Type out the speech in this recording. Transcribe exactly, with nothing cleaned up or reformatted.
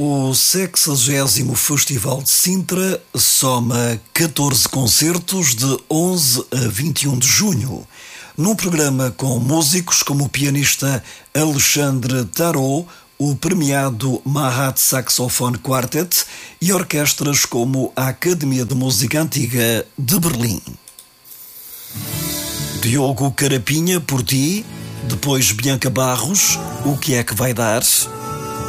O sexagésimo Festival de Sintra soma catorze concertos de onze a vinte e um de junho, num programa com músicos como o pianista Alexandre Tarot, o premiado Mahat Saxophone Quartet e orquestras como a Academia de Música Antiga de Berlim. Diogo Carapinha, por ti, depois Bianca Barros, O que é que vai dar?